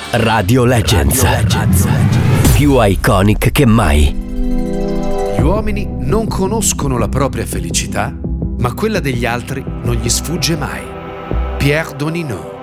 Radio Legends. Più iconic che mai. Gli uomini non conoscono la propria felicità, ma quella degli altri non gli sfugge mai. Pierre Donineux.